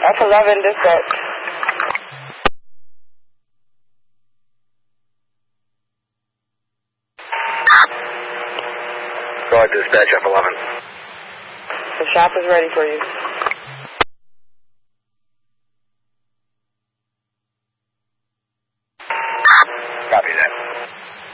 F11 dispatch. Go ahead, dispatch F11. The shop is ready for you.